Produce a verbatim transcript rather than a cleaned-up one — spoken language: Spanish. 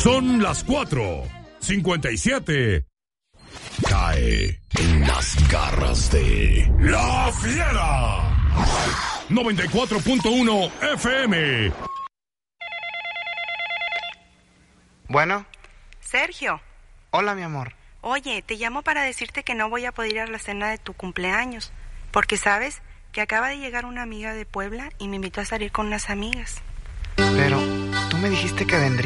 Son las cuatro cincuenta y siete. Cae en las garras de La Fiera. noventa y cuatro punto uno F M. Bueno. Sergio. Hola, mi amor. Oye, te llamo para decirte que no voy a poder ir a la cena de tu cumpleaños, porque sabes que acaba de llegar una amiga de Puebla y me invitó a salir con unas amigas. Pero tú me dijiste que vendría.